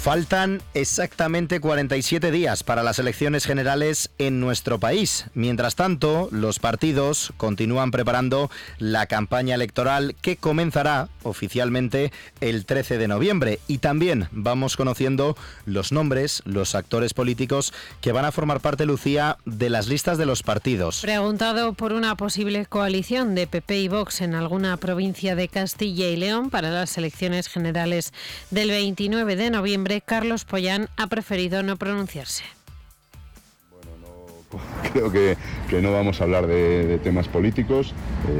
Faltan exactamente 47 días para las elecciones generales en nuestro país. Mientras tanto, los partidos continúan preparando la campaña electoral que comenzará oficialmente el 13 de noviembre. Y también vamos conociendo los nombres, los actores políticos que van a formar parte, Lucía, de las listas de los partidos. Preguntado por una posible coalición de PP y Vox en alguna provincia de Castilla y León para las elecciones generales del 29 de noviembre, Carlos Pollán ha preferido no pronunciarse. Creo que no vamos a hablar de temas políticos.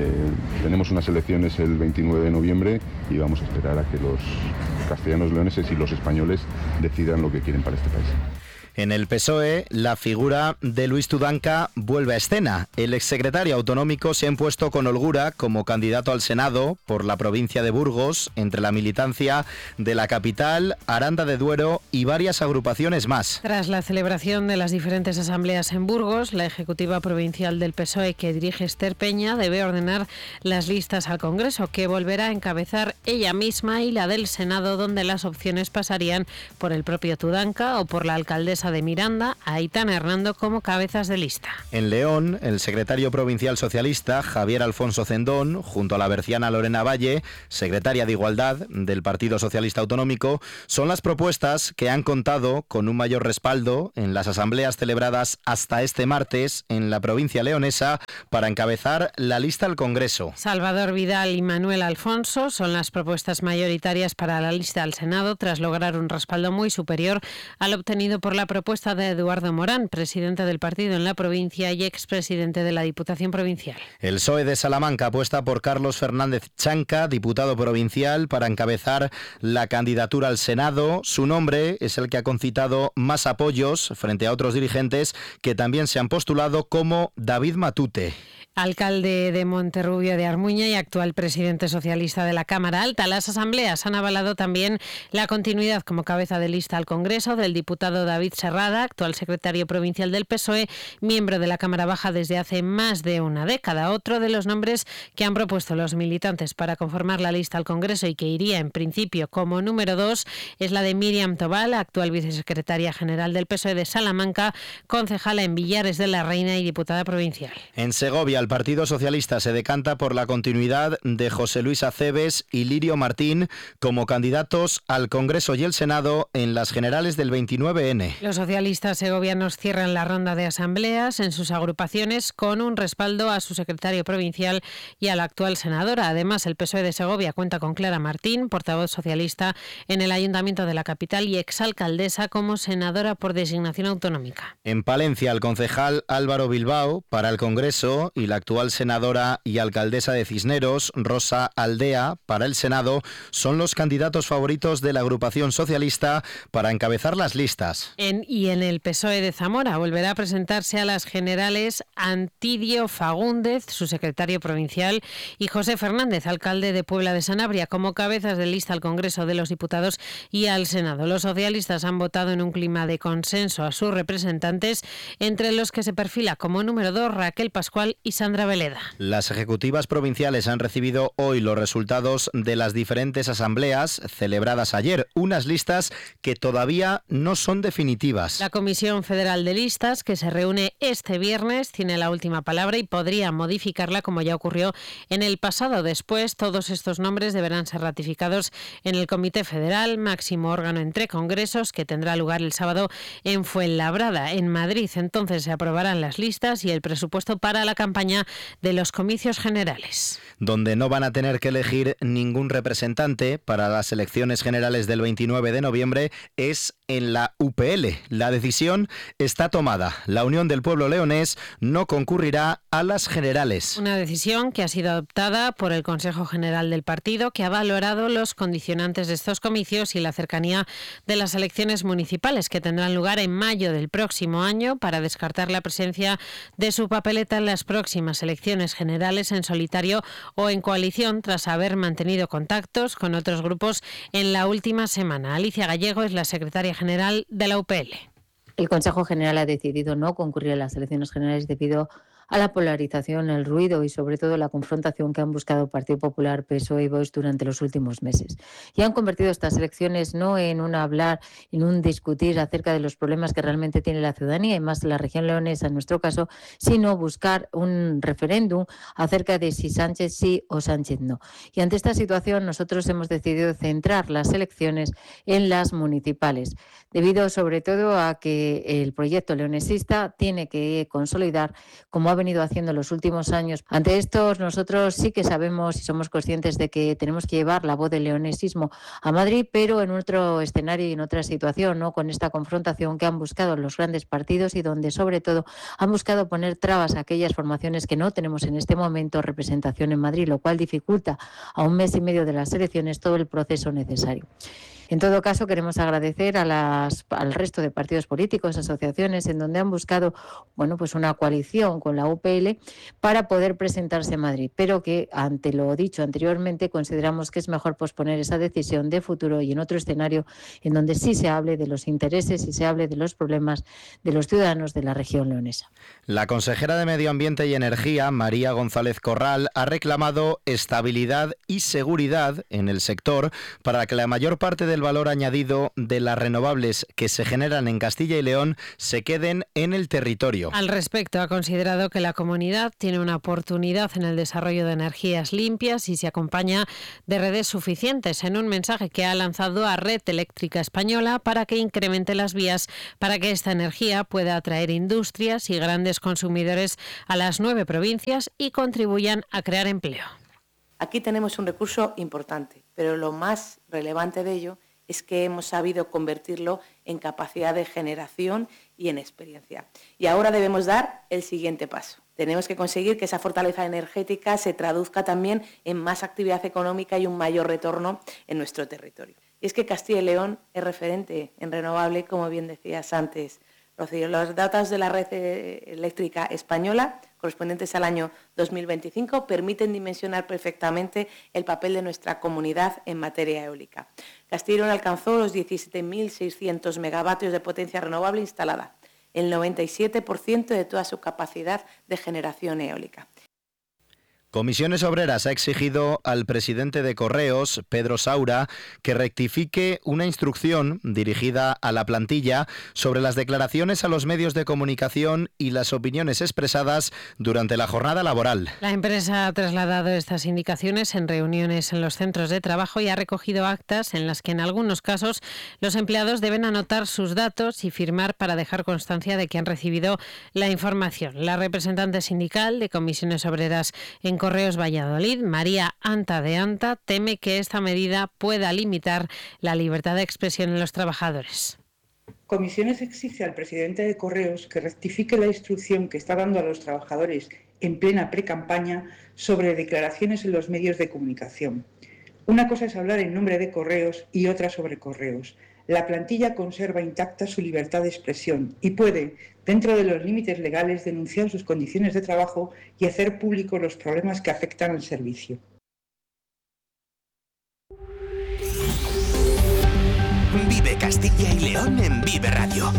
Tenemos unas elecciones el 29 de noviembre y vamos a esperar a que los castellanos leoneses y los españoles decidan lo que quieren para este país. En el PSOE, la figura de Luis Tudanca vuelve a escena. El exsecretario autonómico se ha impuesto con holgura como candidato al Senado por la provincia de Burgos, entre la militancia de la capital, Aranda de Duero y varias agrupaciones más. Tras la celebración de las diferentes asambleas en Burgos, la ejecutiva provincial del PSOE, que dirige Esther Peña, debe ordenar las listas al Congreso, que volverá a encabezar ella misma, y la del Senado, donde las opciones pasarían por el propio Tudanca o por la alcaldesa de Miranda, Aitana Hernando, como cabezas de lista. En León, el secretario provincial socialista, Javier Alfonso Cendón, junto a la berciana Lorena Valle, secretaria de Igualdad del Partido Socialista Autonómico, son las propuestas que han contado con un mayor respaldo en las asambleas celebradas hasta este martes en la provincia leonesa para encabezar la lista al Congreso. Salvador Vidal y Manuel Alfonso son las propuestas mayoritarias para la lista al Senado, tras lograr un respaldo muy superior al obtenido por la propuesta de Eduardo Morán, presidente del partido en la provincia y expresidente de la Diputación Provincial. El PSOE de Salamanca apuesta por Carlos Fernández Chanca, diputado provincial, para encabezar la candidatura al Senado. Su nombre es el que ha concitado más apoyos frente a otros dirigentes que también se han postulado, como David Matute. Alcalde de Monterrubio de Armuña y actual presidente socialista de la Cámara Alta. Las asambleas han avalado también la continuidad como cabeza de lista al Congreso del diputado David Serrada, actual secretario provincial del PSOE, miembro de la Cámara Baja desde hace más de una década. Otro de los nombres que han propuesto los militantes para conformar la lista al Congreso y que iría en principio como número 2 es la de Míriam Tobal, actual vicesecretaria general del PSOE de Salamanca, concejala en Villares de la Reina y diputada provincial. En Segovia, el Partido Socialista se decanta por la continuidad de José Luis Aceves y Lirio Martín como candidatos al Congreso y el Senado en las generales del 29N. Los socialistas segovianos cierran la ronda de asambleas en sus agrupaciones con un respaldo a su secretario provincial y a la actual senadora. Además, el PSOE de Segovia cuenta con Clara Martín, portavoz socialista en el Ayuntamiento de la capital y exalcaldesa, como senadora por designación autonómica. En Palencia, el concejal Álvaro Bilbao para el Congreso y la actual senadora y alcaldesa de Cisneros, Rosa Aldea, para el Senado, son los candidatos favoritos de la agrupación socialista para encabezar las listas. En el PSOE de Zamora volverá a presentarse a las generales Antidio Fagúndez, su secretario provincial, y José Fernández, alcalde de Puebla de Sanabria, como cabezas de lista al Congreso de los Diputados y al Senado. Los socialistas han votado en un clima de consenso a sus representantes, entre los que se perfila como número 2 Raquel Pascual y Sandra Veleda. Las ejecutivas provinciales han recibido hoy los resultados de las diferentes asambleas celebradas ayer, unas listas que todavía no son definitivas. La Comisión Federal de Listas, que se reúne este viernes, tiene la última palabra y podría modificarla, como ya ocurrió en el pasado. Después, todos estos nombres deberán ser ratificados en el Comité Federal, máximo órgano entre congresos, que tendrá lugar el sábado en Fuenlabrada, en Madrid. Entonces se aprobarán las listas y el presupuesto para la campaña de los comicios generales. Donde no van a tener que elegir ningún representante para las elecciones generales del 29 de noviembre es en la UPL. La decisión está tomada. La Unión del Pueblo Leonés no concurrirá a las generales. Una decisión que ha sido adoptada por el Consejo General del partido, que ha valorado los condicionantes de estos comicios y la cercanía de las elecciones municipales, que tendrán lugar en mayo del próximo año, para descartar la presencia de su papeleta en las próximas elecciones generales en solitario o en coalición, tras haber mantenido contactos con otros grupos en la última semana. Alicia Gallego es la secretaria general de la UPL. El Consejo General ha decidido no concurrir a las elecciones generales debido a la polarización, el ruido y sobre todo la confrontación que han buscado Partido Popular, PSOE y Vox durante los últimos meses. Y han convertido estas elecciones no en un hablar, en un discutir acerca de los problemas que realmente tiene la ciudadanía y más la región leonesa en nuestro caso, sino buscar un referéndum acerca de si Sánchez sí o Sánchez no. Y ante esta situación nosotros hemos decidido centrar las elecciones en las municipales, debido sobre todo a que el proyecto leonesista tiene que consolidar, como ha venido haciendo en los últimos años. Ante esto nosotros sí que sabemos y somos conscientes de que tenemos que llevar la voz del leonesismo a Madrid, pero en otro escenario y en otra situación, ¿no? Con esta confrontación que han buscado los grandes partidos y donde sobre todo han buscado poner trabas a aquellas formaciones que no tenemos en este momento representación en Madrid, lo cual dificulta a un mes y medio de las elecciones todo el proceso necesario. En todo caso, queremos agradecer al resto de partidos políticos, asociaciones, en donde han buscado pues una coalición con la UPL para poder presentarse en Madrid, pero que, ante lo dicho anteriormente, consideramos que es mejor posponer esa decisión de futuro y en otro escenario en donde sí se hable de los intereses y se hable de los problemas de los ciudadanos de la región leonesa. La consejera de Medio Ambiente y Energía, María González Corral, ha reclamado estabilidad y seguridad en el sector para que la mayor parte del valor añadido de las renovables que se generan en Castilla y León se queden en el territorio. Al respecto, ha considerado que la comunidad tiene una oportunidad en el desarrollo de energías limpias y se acompaña de redes suficientes, en un mensaje que ha lanzado a Red Eléctrica Española para que incremente las vías para que esta energía pueda atraer industrias y grandes consumidores a las 9 provincias y contribuyan a crear empleo. Aquí tenemos un recurso importante, pero lo más relevante de ello es que hemos sabido convertirlo en capacidad de generación y en experiencia. Y ahora debemos dar el siguiente paso. Tenemos que conseguir que esa fortaleza energética se traduzca también en más actividad económica y un mayor retorno en nuestro territorio. Y es que Castilla y León es referente en renovable, como bien decías antes, Rocío. Los datos de la Red Eléctrica Española, correspondientes al año 2025, permiten dimensionar perfectamente el papel de nuestra comunidad en materia eólica. Castilla y León alcanzó los 17.600 megavatios de potencia renovable instalada, el 97% de toda su capacidad de generación eólica. Comisiones Obreras ha exigido al presidente de Correos, Pedro Saura, que rectifique una instrucción dirigida a la plantilla sobre las declaraciones a los medios de comunicación y las opiniones expresadas durante la jornada laboral. La empresa ha trasladado estas indicaciones en reuniones en los centros de trabajo y ha recogido actas en las que en algunos casos los empleados deben anotar sus datos y firmar para dejar constancia de que han recibido la información. La representante sindical de Comisiones Obreras en Correos Valladolid, María Anta de Anta, teme que esta medida pueda limitar la libertad de expresión en los trabajadores. Comisiones exige al presidente de Correos que rectifique la instrucción que está dando a los trabajadores en plena precampaña sobre declaraciones en los medios de comunicación. Una cosa es hablar en nombre de Correos y otra sobre Correos. La plantilla conserva intacta su libertad de expresión y puede, dentro de los límites legales, denunciar sus condiciones de trabajo y hacer públicos los problemas que afectan al servicio. Vive Castilla y León en Vive Radio.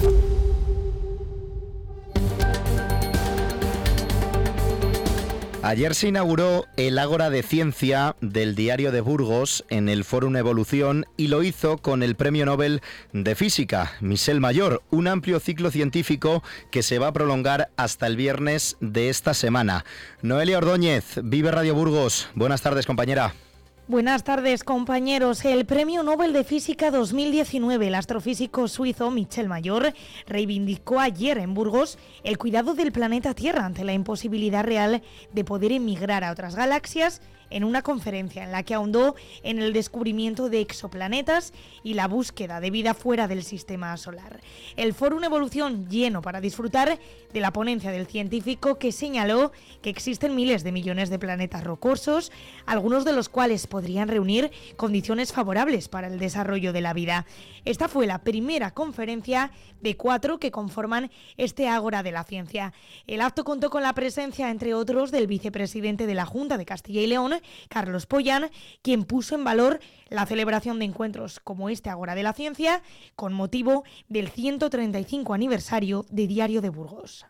Ayer se inauguró el Ágora de Ciencia del Diario de Burgos en el Fórum Evolución y lo hizo con el Premio Nobel de Física, Michel Mayor, un amplio ciclo científico que se va a prolongar hasta el viernes de esta semana. Noelia Ordóñez, Vive Radio Burgos. Buenas tardes, compañera. Buenas tardes, compañeros. El Premio Nobel de Física 2019, el astrofísico suizo Michel Mayor, reivindicó ayer en Burgos el cuidado del planeta Tierra ante la imposibilidad real de poder emigrar a otras galaxias en una conferencia en la que ahondó en el descubrimiento de exoplanetas y la búsqueda de vida fuera del sistema solar. El Fórum Evolución lleno para disfrutar de la ponencia del científico que señaló que existen miles de millones de planetas rocosos, algunos de los cuales podrían reunir condiciones favorables para el desarrollo de la vida. Esta fue la primera conferencia de 4 que conforman este Ágora de la Ciencia. El acto contó con la presencia, entre otros, del vicepresidente de la Junta de Castilla y León, Carlos Pollán, quien puso en valor la celebración de encuentros como este Ágora de la Ciencia con motivo del 135 aniversario de Diario de Burgos.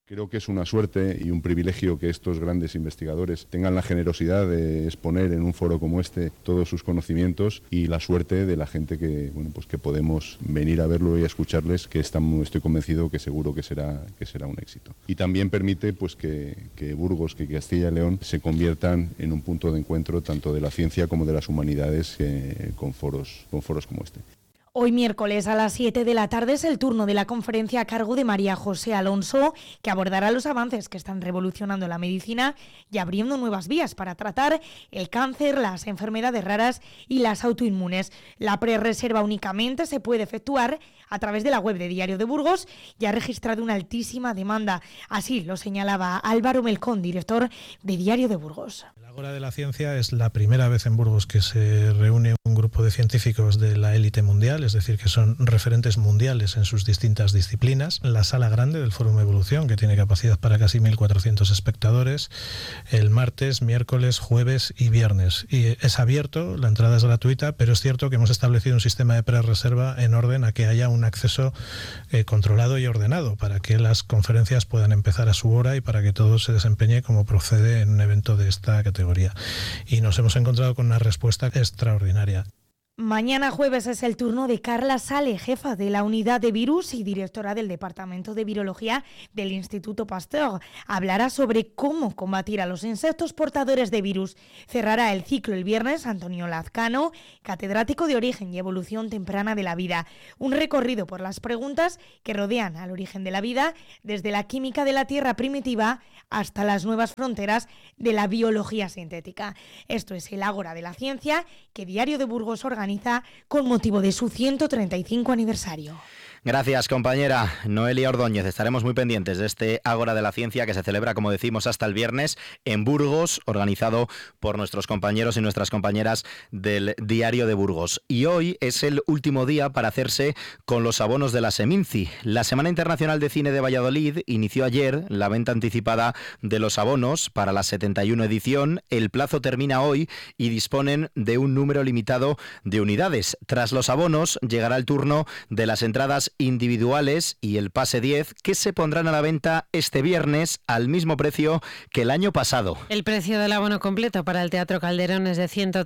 Creo que es una suerte y un privilegio que estos grandes investigadores tengan la generosidad de exponer en un foro como este todos sus conocimientos, y la suerte de la gente que, bueno, pues que podemos venir a verlo y a escucharles, que estoy convencido que seguro que será un éxito. Y también permite pues que Burgos, que Castilla y León se conviertan en un punto de encuentro tanto de la ciencia como de las humanidades con foros como este. Hoy miércoles a las 7 de la tarde es el turno de la conferencia a cargo de María José Alonso, que abordará los avances que están revolucionando la medicina y abriendo nuevas vías para tratar el cáncer, las enfermedades raras y las autoinmunes. La prerreserva únicamente se puede efectuar a través de la web de Diario de Burgos y ha registrado una altísima demanda. Así lo señalaba Álvaro Melcón, director de Diario de Burgos. El Ágora de la Ciencia es la primera vez en Burgos que se reúne un grupo de científicos de la élite mundial, es decir, que son referentes mundiales en sus distintas disciplinas. La sala grande del Fórum Evolución, que tiene capacidad para casi 1.400 espectadores, el martes, miércoles, jueves y viernes. Y es abierto, la entrada es gratuita, pero es cierto que hemos establecido un sistema de prerreserva en orden a que haya un acceso controlado y ordenado para que las conferencias puedan empezar a su hora y para que todo se desempeñe como procede en un evento de esta categoría. Y nos hemos encontrado con una respuesta extraordinaria. Mañana jueves es el turno de Carla Sale, jefa de la unidad de virus y directora del Departamento de Virología del Instituto Pasteur. Hablará sobre cómo combatir a los insectos portadores de virus. Cerrará el ciclo el viernes Antonio Lazcano, catedrático de Origen y Evolución Temprana de la Vida. Un recorrido por las preguntas que rodean al origen de la vida, desde la química de la Tierra primitiva hasta las nuevas fronteras de la biología sintética. Esto es el Ágora de la Ciencia, que Diario de Burgos organiza con motivo de su 135 aniversario. Gracias, compañera Noelia Ordóñez. Estaremos muy pendientes de este Ágora de la Ciencia que se celebra, como decimos, hasta el viernes en Burgos, organizado por nuestros compañeros y nuestras compañeras del Diario de Burgos. Y hoy es el último día para hacerse con los abonos de la Seminci. La Semana Internacional de Cine de Valladolid inició ayer la venta anticipada de los abonos para la 71 edición. El plazo termina hoy y disponen de un número limitado de unidades. Tras los abonos llegará el turno de las entradas individuales y el pase 10, que se pondrán a la venta este viernes al mismo precio que el año pasado. El precio del abono completo para el Teatro Calderón es de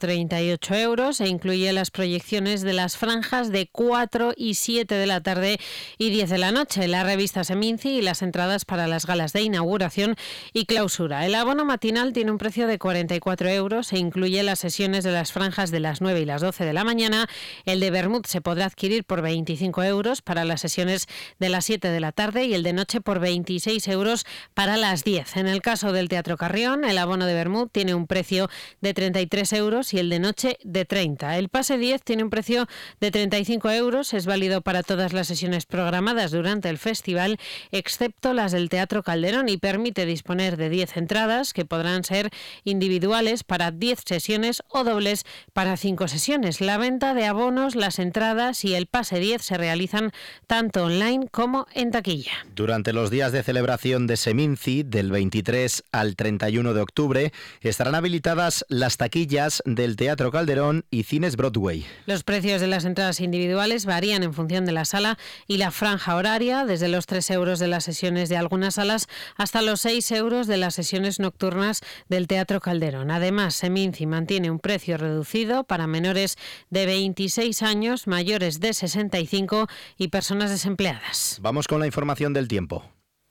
138 euros e incluye las proyecciones de las franjas de 4 y 7 de la tarde y 10 de la noche, la revista Seminci y las entradas para las galas de inauguración y clausura. El abono matinal tiene un precio de 44 euros e incluye las sesiones de las franjas de las 9 y las 12 de la mañana. El de Bermud se podrá adquirir por 25 euros para las sesiones de las 7 de la tarde y el de noche por 26 euros para las 10. En el caso del Teatro Carrión, el abono de Bermud tiene un precio de 33 euros y el de noche de 30. El pase 10 tiene un precio de 35 euros, es válido para todas las sesiones programadas durante el festival, excepto las del Teatro Calderón, y permite disponer de 10 entradas que podrán ser individuales para 10 sesiones o dobles para 5 sesiones. La venta de abonos, las entradas y el pase 10 se realizan tanto online como en taquilla. Durante los días de celebración de Seminci, del 23 al 31 de octubre, estarán habilitadas las taquillas del Teatro Calderón y Cines Broadway. Los precios de las entradas individuales varían en función de la sala y la franja horaria, desde los 3 euros de las sesiones de algunas salas hasta los 6 euros de las sesiones nocturnas del Teatro Calderón. Además, Seminci mantiene un precio reducido para menores de 26 años, mayores de 65 y personas desempleadas. Vamos con la información del tiempo.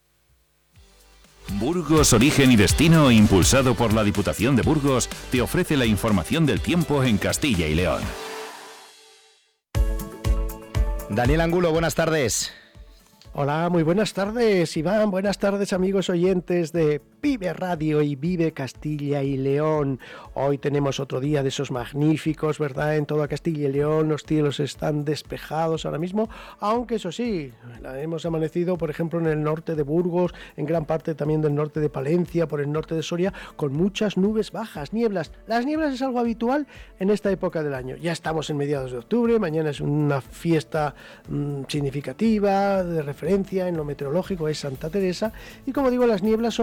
Burgos, origen y destino, impulsado por la Diputación de Burgos, te ofrece la información del tiempo en Castilla y León. Daniel Angulo, buenas tardes. Hola, muy buenas tardes, Iván. Buenas tardes, amigos oyentes de Vive Radio y Vive Castilla y León. Hoy tenemos otro día de esos magníficos, ¿verdad? En toda Castilla y León los cielos están despejados ahora mismo, aunque eso sí, hemos amanecido, por ejemplo, en el norte de Burgos, en gran parte también del norte de Palencia, por el norte de Soria, con muchas nubes bajas, nieblas. Las nieblas es algo habitual en esta época del año. Ya estamos en mediados de octubre, mañana es una fiesta significativa, de referencia en lo meteorológico, es Santa Teresa, y como digo, las nieblas son lo típico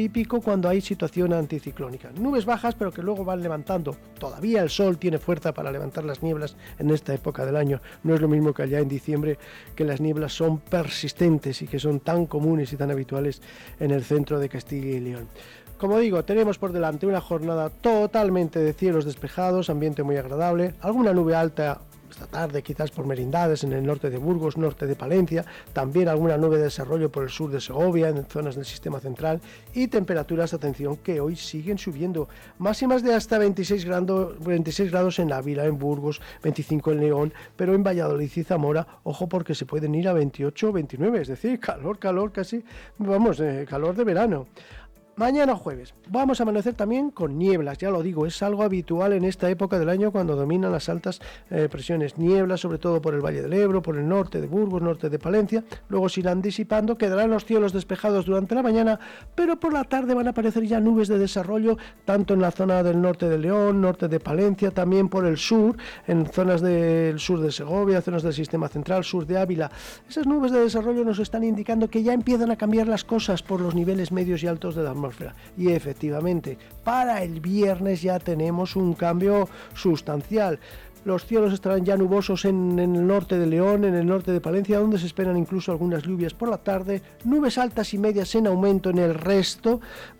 típico cuando hay situación anticiclónica. Nubes bajas, pero que luego van levantando. Todavía el sol tiene fuerza para levantar las nieblas en esta época del año. No es lo mismo que allá en diciembre, que las nieblas son persistentes y que son tan comunes y tan habituales en el centro de Castilla y León. Como digo, tenemos por delante una jornada totalmente de cielos despejados, ambiente muy agradable, alguna nube alta esta tarde quizás por merindades en el norte de Burgos, norte de Palencia, también alguna nube de desarrollo por el sur de Segovia, en zonas del sistema central, y temperaturas, atención, que hoy siguen subiendo, máximas de hasta 26 grados en Ávila, en Burgos, 25 en León, pero en Valladolid y Zamora, ojo porque se pueden ir a 28 o 29, es decir, calor casi, vamos, calor de verano. Mañana jueves vamos a amanecer también con nieblas, ya lo digo, es algo habitual en esta época del año cuando dominan las altas presiones. Nieblas sobre todo por el Valle del Ebro, por el norte de Burgos, norte de Palencia, luego se irán disipando, quedarán los cielos despejados durante la mañana, pero por la tarde van a aparecer ya nubes de desarrollo, tanto en la zona del norte de León, norte de Palencia, también por el sur, en zonas del sur de Segovia, zonas del sistema central, sur de Ávila. Esas nubes de desarrollo nos están indicando que ya empiezan a cambiar las cosas por los niveles medios y altos de la atmósfera. Y efectivamente, para el viernes ya tenemos un cambio sustancial. Los cielos estarán ya nubosos en el norte de León, en el norte de Palencia, donde se esperan incluso algunas lluvias por la tarde, nubes altas y medias en aumento en el resto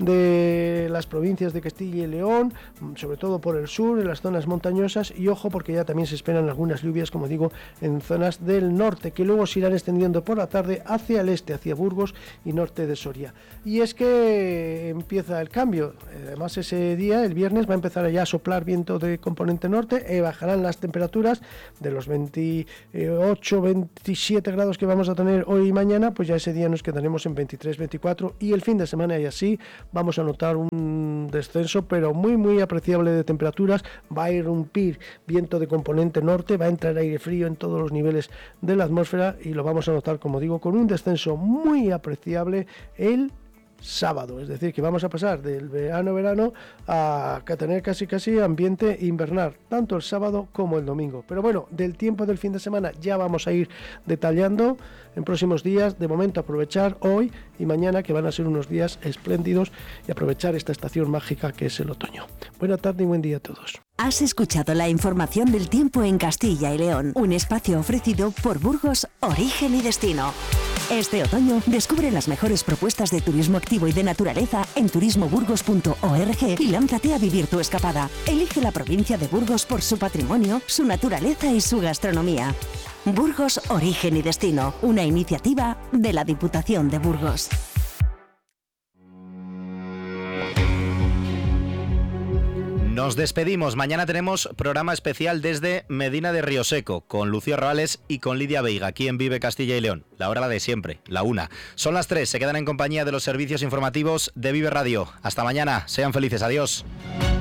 de las provincias de Castilla y León, sobre todo por el sur, en las zonas montañosas, y ojo porque ya también se esperan algunas lluvias, como digo, en zonas del norte, que luego se irán extendiendo por la tarde hacia el este, hacia Burgos y norte de Soria. Y es que empieza el cambio, además ese día, el viernes, va a empezar ya a soplar viento de componente norte, bajarán las temperaturas de los 28, 27 grados que vamos a tener hoy y mañana, pues ya ese día nos quedaremos en 23, 24 y el fin de semana y así vamos a notar un descenso pero muy apreciable de temperaturas. Va a irrumpir viento de componente norte, va a entrar aire frío en todos los niveles de la atmósfera y lo vamos a notar, como digo, con un descenso muy apreciable el sábado, es decir, que vamos a pasar del verano a tener casi ambiente invernal, tanto el sábado como el domingo. Pero bueno, del tiempo del fin de semana ya vamos a ir detallando en próximos días. De momento aprovechar hoy y mañana, que van a ser unos días espléndidos, y aprovechar esta estación mágica que es el otoño. Buena tarde y buen día a todos. Has escuchado la información del tiempo en Castilla y León, un espacio ofrecido por Burgos Origen y Destino. Este otoño descubre las mejores propuestas de turismo activo y de naturaleza en turismoburgos.org y lánzate a vivir tu escapada. Elige la provincia de Burgos por su patrimonio, su naturaleza y su gastronomía. Burgos Origen y Destino, una iniciativa de la Diputación de Burgos. Nos despedimos. Mañana tenemos programa especial desde Medina de Rioseco con Lucía Roales y con Lidia Veiga, aquí en Vive Castilla y León. La hora de siempre, la 1. Son las 3. Se quedan en compañía de los servicios informativos de Vive Radio. Hasta mañana. Sean felices. Adiós.